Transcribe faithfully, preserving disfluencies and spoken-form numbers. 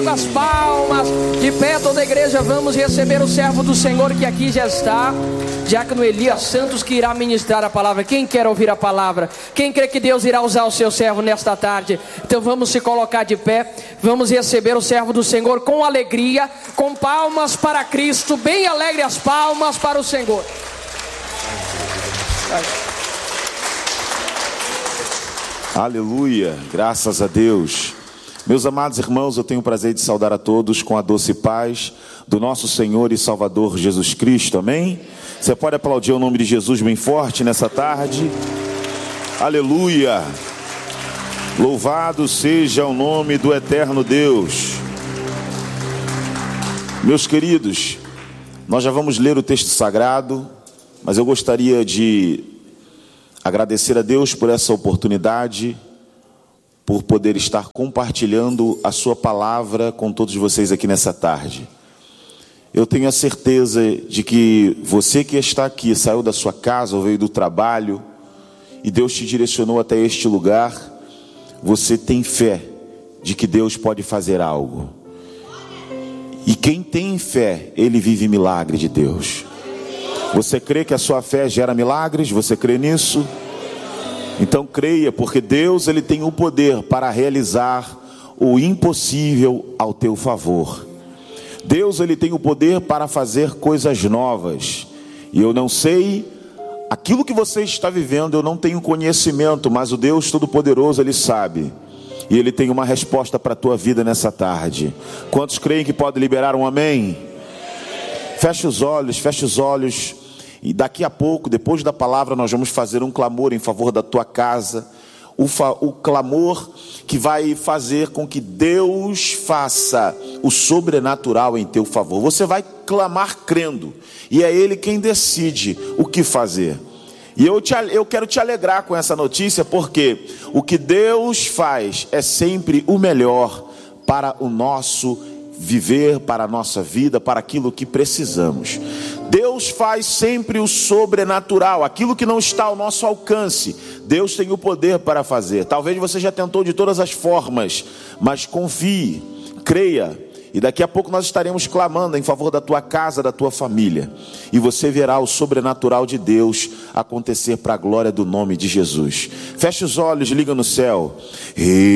com as palmas. De pé toda a igreja, vamos receber o servo do Senhor que aqui já está, Diácono Elias Santos, que irá ministrar a palavra. Quem quer ouvir a palavra? Quem crê que Deus irá usar o seu servo nesta tarde? Então vamos se colocar de pé, vamos receber o servo do Senhor com alegria, com palmas para Cristo, bem alegre as palmas para o Senhor. Aleluia, graças a Deus. Meus amados irmãos, eu tenho o prazer de saudar a todos com a doce paz do nosso Senhor e Salvador Jesus Cristo, amém? Você pode aplaudir o nome de Jesus bem forte nessa tarde? Aleluia, louvado seja o nome do eterno Deus. Meus queridos, nós já vamos ler o texto sagrado, mas eu gostaria de agradecer a Deus por essa oportunidade, por poder estar compartilhando a sua palavra com todos vocês aqui nessa tarde. Eu tenho a certeza de que você que está aqui, saiu da sua casa ou veio do trabalho, e Deus te direcionou até este lugar, você tem fé de que Deus pode fazer algo. E quem tem fé, ele vive milagre de Deus. Você crê que a sua fé gera milagres? Você crê nisso? Então creia, porque Deus ele tem o poder para realizar o impossível ao teu favor. Deus ele tem o poder para fazer coisas novas. E eu não sei aquilo que você está vivendo, eu não tenho conhecimento, mas o Deus Todo-Poderoso ele sabe. E ele tem uma resposta para a tua vida nessa tarde. Quantos creem que pode liberar um amém? Feche os olhos, feche os olhos. E daqui a pouco, depois da palavra, nós vamos fazer um clamor em favor da tua casa. O, fa- o clamor que vai fazer com que Deus faça o sobrenatural em teu favor. Você vai clamar crendo. E é Ele quem decide o que fazer. E eu, te, eu quero te alegrar com essa notícia, porque o que Deus faz é sempre o melhor para o nosso viver, para a nossa vida, para aquilo que precisamos. Deus faz sempre o sobrenatural, aquilo que não está ao nosso alcance, Deus tem o poder para fazer. Talvez você já tentou de todas as formas, mas confie, creia, e daqui a pouco nós estaremos clamando em favor da tua casa, da tua família, e você verá o sobrenatural de Deus acontecer para a glória do nome de Jesus. Feche os olhos, liga no céu.